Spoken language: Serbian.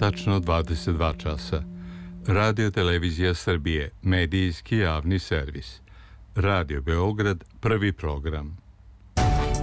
tačno 22 časa. Radio Televizija Srbije, medijski javni servis. Radio Beograd, prvi program.